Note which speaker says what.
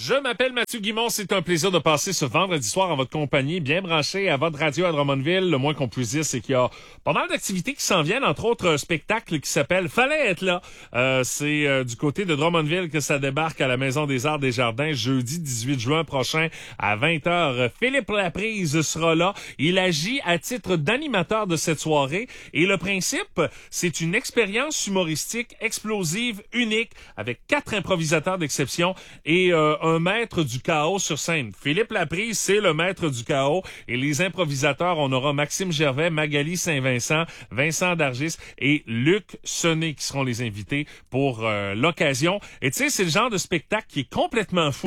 Speaker 1: Je m'appelle Mathieu Guimond, c'est un plaisir de passer ce vendredi soir en votre compagnie, bien branché à votre radio à Drummondville. Le moins qu'on puisse dire, c'est qu'il y a pas mal d'activités qui s'en viennent, entre autres un spectacle qui s'appelle Fallait être là. C'est du côté de Drummondville que ça débarque à la Maison des Arts des Jardins jeudi 18 juin prochain à 20h. Philippe Laprise sera là. Il agit à titre d'animateur de cette soirée et le principe, c'est une expérience humoristique explosive, unique, avec 4 improvisateurs d'exception et un maître du chaos sur scène. Philippe Laprise, c'est le maître du chaos. Et les improvisateurs, on aura Maxime Gervais, Magali Saint-Vincent, Vincent Dargis et Luc Sonnet qui seront les invités pour l'occasion. Et tu sais, c'est le genre de spectacle qui est complètement fou.